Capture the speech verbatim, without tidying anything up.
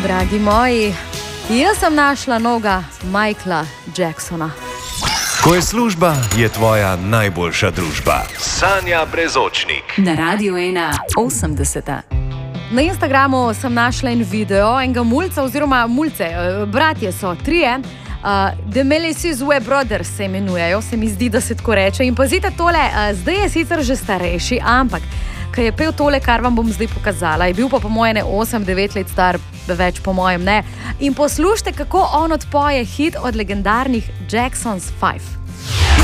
dragi moji, jaz sem našla noga Michaela Jacksona. Ko je služba, je tvoja najboljša družba. Sanja Brezočnik. Na Radiu ena osemdeseta. Na Instagramu sem našla en video enega mulca oziroma mulce, bratje so, trije. Uh, The Melisizue Brothers se imenujejo, se mi zdi, da se tako reče. In pazite tole, uh, zdaj je sicer že starejši, ampak ko je pel tole, kar vam bom zdaj pokazala, je bil pa po moje ne osem devet let star, več po mojem ne. In poslušajte, kako on odpoje hit od legendarnih Jackson's Five.